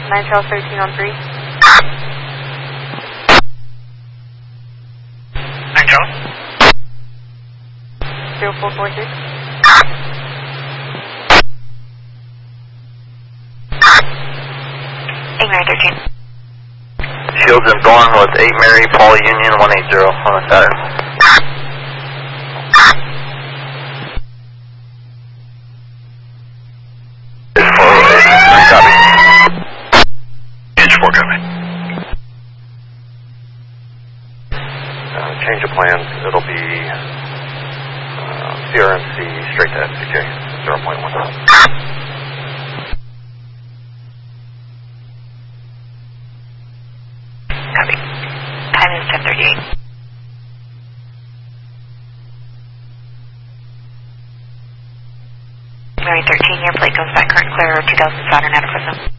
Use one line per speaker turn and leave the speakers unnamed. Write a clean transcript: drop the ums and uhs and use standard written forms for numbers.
9 Charles 13 on 3.
9 Charles.
0446.
Mary 13.
Shields and Thorn with 8 Mary, Paul Union 180 on the Saturn. Copy.
Inch 4 copy.
Change of plans, it'll be CRMC straight to FCJ 0.1.
Copy. Time is 10:38. Mary 13, your plate goes back current clear 2000 Saturn out of Fresno.